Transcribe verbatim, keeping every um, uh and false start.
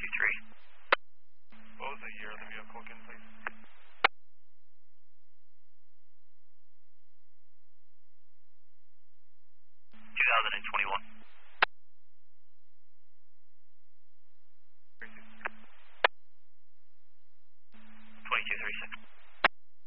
three. What was the year of the vehicle again, please?